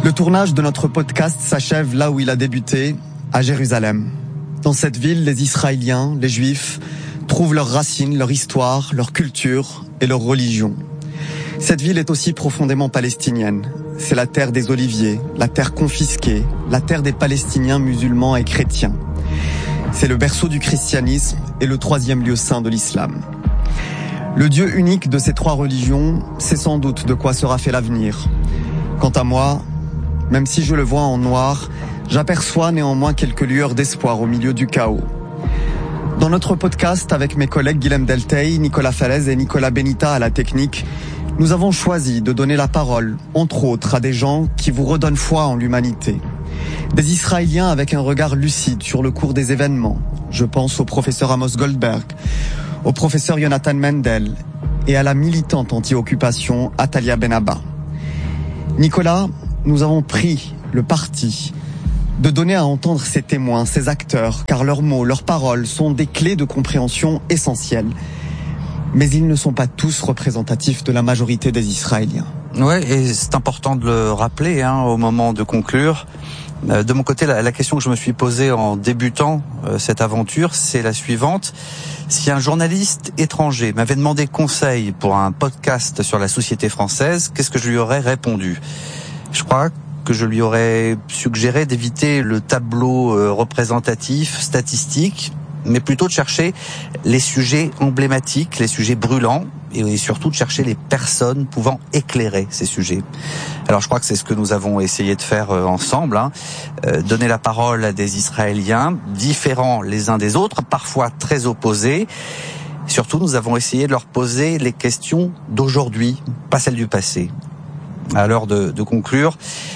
Le tournage de notre podcast s'achève là où il a débuté, à Jérusalem. Dans cette ville, les Israéliens, les Juifs, trouvent leurs racines, leur histoire, leur culture et leur religion. Cette ville est aussi profondément palestinienne. C'est la terre des oliviers, la terre confisquée, la terre des Palestiniens musulmans et chrétiens. C'est le berceau du christianisme et le troisième lieu saint de l'islam. Le Dieu unique de ces trois religions, c'est sans doute de quoi sera fait l'avenir. Quant à moi, même si je le vois en noir, j'aperçois néanmoins quelques lueurs d'espoir au milieu du chaos. Dans notre podcast, avec mes collègues Guilhem Deltey, Nicolas Falaise et Nicolas Benita à la technique, nous avons choisi de donner la parole, entre autres, à des gens qui vous redonnent foi en l'humanité. Des Israéliens avec un regard lucide sur le cours des événements. Je pense au professeur Amos Goldberg, au professeur Jonathan Mendel et à la militante anti-occupation Atalia Benaba. Nicolas, nous avons pris le parti de donner à entendre ces témoins, ces acteurs, car leurs mots, leurs paroles sont des clés de compréhension essentielles. Mais ils ne sont pas tous représentatifs de la majorité des Israéliens. Ouais, et c'est important de le rappeler au moment de conclure. De mon côté, la question que je me suis posée en débutant cette aventure, c'est la suivante. Si un journaliste étranger m'avait demandé conseil pour un podcast sur la société française, qu'est-ce que je lui aurais répondu ? Je crois que je lui aurais suggéré d'éviter le tableau représentatif, statistique, mais plutôt de chercher les sujets emblématiques, les sujets brûlants, et surtout de chercher les personnes pouvant éclairer ces sujets. Alors je crois que c'est ce que nous avons essayé de faire ensemble, donner la parole à des Israéliens différents les uns des autres, parfois très opposés. Surtout, nous avons essayé de leur poser les questions d'aujourd'hui, pas celles du passé. À l'heure de conclure,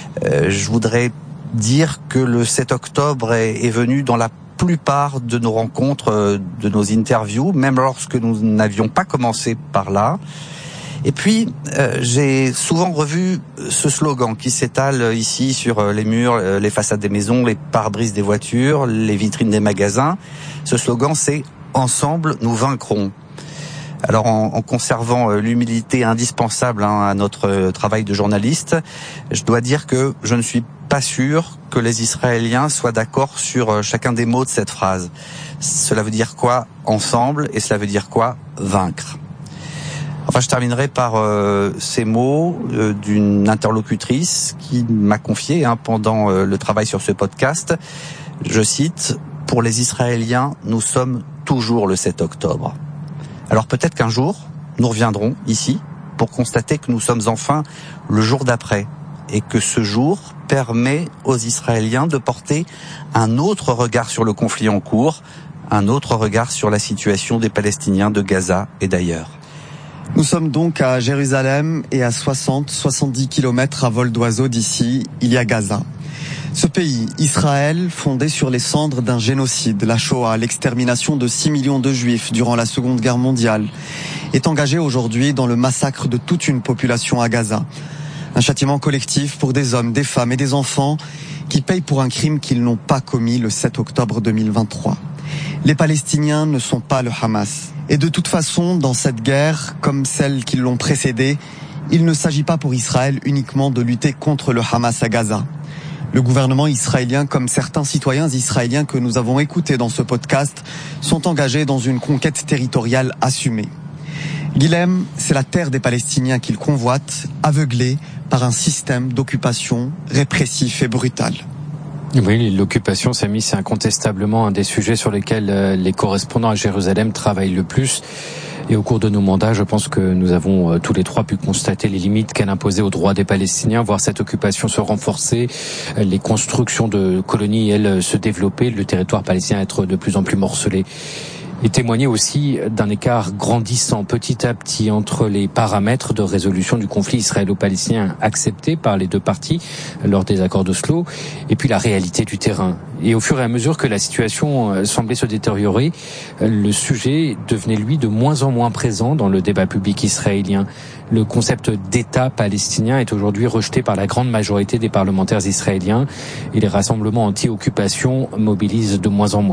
je voudrais dire que le 7 octobre est venu dans la plupart de nos rencontres, de nos interviews, même lorsque nous n'avions pas commencé par là. Et puis, j'ai souvent revu ce slogan qui s'étale ici sur les murs, les façades des maisons, les pare-brises des voitures, les vitrines des magasins. Ce slogan, c'est « Ensemble, nous vaincrons ». Alors, en conservant l'humilité indispensable à notre travail de journaliste, je dois dire que je ne suis pas sûr que les Israéliens soient d'accord sur chacun des mots de cette phrase. Cela veut dire quoi, ensemble, et cela veut dire quoi, vaincre. Enfin, je terminerai par ces mots d'une interlocutrice qui m'a confié pendant le travail sur ce podcast. Je cite, « Pour les Israéliens, nous sommes toujours le 7 octobre ». Alors peut-être qu'un jour, nous reviendrons ici pour constater que nous sommes enfin le jour d'après et que ce jour permet aux Israéliens de porter un autre regard sur le conflit en cours, un autre regard sur la situation des Palestiniens de Gaza et d'ailleurs. Nous sommes donc à Jérusalem et à 60-70 kilomètres à vol d'oiseau d'ici, il y a Gaza. Ce pays, Israël, fondé sur les cendres d'un génocide, la Shoah, l'extermination de 6 millions de Juifs durant la Seconde Guerre mondiale, est engagé aujourd'hui dans le massacre de toute une population à Gaza. Un châtiment collectif pour des hommes, des femmes et des enfants qui payent pour un crime qu'ils n'ont pas commis le 7 octobre 2023. Les Palestiniens ne sont pas le Hamas. Et de toute façon, dans cette guerre, comme celles qui l'ont précédée, il ne s'agit pas pour Israël uniquement de lutter contre le Hamas à Gaza. Le gouvernement israélien, comme certains citoyens israéliens que nous avons écoutés dans ce podcast, sont engagés dans une conquête territoriale assumée. Guilhem, c'est la terre des Palestiniens qu'ils convoitent, aveuglés par un système d'occupation répressif et brutal. Oui, l'occupation, Samy, c'est incontestablement un des sujets sur lesquels les correspondants à Jérusalem travaillent le plus. Et au cours de nos mandats, je pense que nous avons tous les trois pu constater les limites qu'elle imposait aux droits des Palestiniens, voir cette occupation se renforcer, les constructions de colonies, elles, se développer, le territoire palestinien être de plus en plus morcelé. Et témoigner aussi d'un écart grandissant petit à petit entre les paramètres de résolution du conflit israélo-palestinien acceptés par les deux parties lors des accords d'Oslo et puis la réalité du terrain. Et au fur et à mesure que la situation semblait se détériorer, le sujet devenait lui de moins en moins présent dans le débat public israélien. Le concept d'État palestinien est aujourd'hui rejeté par la grande majorité des parlementaires israéliens et les rassemblements anti-occupation mobilisent de moins en moins.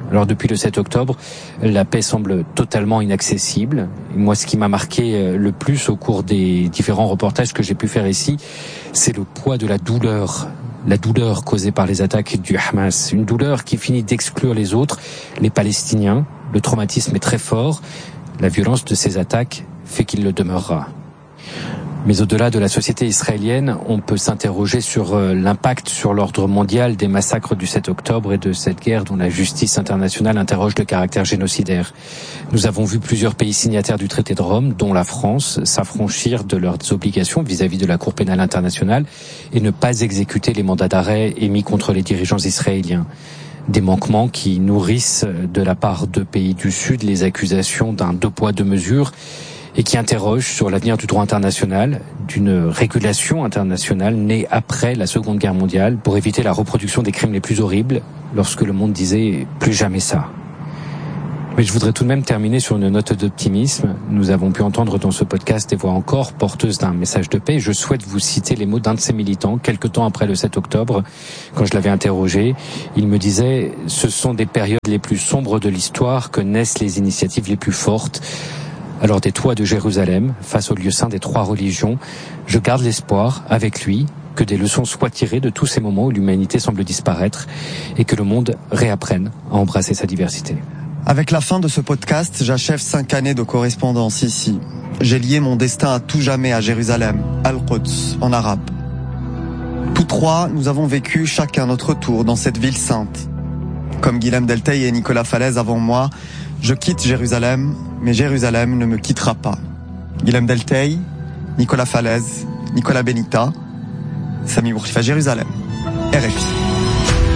Alors depuis le 7 octobre, la paix semble totalement inaccessible. Et moi, ce qui m'a marqué le plus au cours des différents reportages que j'ai pu faire ici, c'est le poids de la douleur causée par les attaques du Hamas. Une douleur qui finit d'exclure les autres, les Palestiniens. Le traumatisme est très fort. La violence de ces attaques fait qu'il le demeurera. Mais au-delà de la société israélienne, on peut s'interroger sur l'impact sur l'ordre mondial des massacres du 7 octobre et de cette guerre dont la justice internationale interroge le caractère génocidaire. Nous avons vu plusieurs pays signataires du traité de Rome, dont la France, s'affranchir de leurs obligations vis-à-vis de la Cour pénale internationale et ne pas exécuter les mandats d'arrêt émis contre les dirigeants israéliens. Des manquements qui nourrissent de la part de pays du Sud les accusations d'un deux poids deux mesures et qui interroge sur l'avenir du droit international, d'une régulation internationale née après la Seconde Guerre mondiale pour éviter la reproduction des crimes les plus horribles lorsque le monde disait « plus jamais ça ». Mais je voudrais tout de même terminer sur une note d'optimisme. Nous avons pu entendre dans ce podcast des voix encore porteuses d'un message de paix. Je souhaite vous citer les mots d'un de ces militants, quelque temps après le 7 octobre, quand je l'avais interrogé. Il me disait « Ce sont des périodes les plus sombres de l'histoire que naissent les initiatives les plus fortes ». Alors des toits de Jérusalem, face au lieu saint des trois religions, je garde l'espoir, avec lui, que des leçons soient tirées de tous ces moments où l'humanité semble disparaître et que le monde réapprenne à embrasser sa diversité. Avec la fin de ce podcast, j'achève 5 années de correspondance ici. J'ai lié mon destin à tout jamais à Jérusalem, Al-Quds, en arabe. Tous trois, nous avons vécu chacun notre tour dans cette ville sainte. Comme Guilhem Delteil et Nicolas Falaise avant moi, je quitte Jérusalem, mais Jérusalem ne me quittera pas. Guilhem Delteil, Nicolas Falaise, Nicolas Benita, Sami Bourchifa, Jérusalem, RFI.